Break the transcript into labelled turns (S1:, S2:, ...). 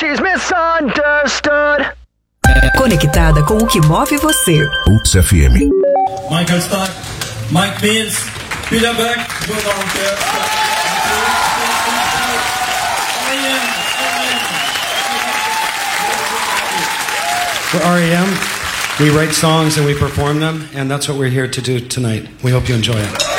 S1: she's misunderstood.
S2: Conectada com o que move você.
S3: Roots FM.
S4: Michael Stark, Mike Mills, Peter Beck, Gunnar
S5: For REM, we write songs and we perform them, and that's what we're here to do tonight. We hope you enjoy it.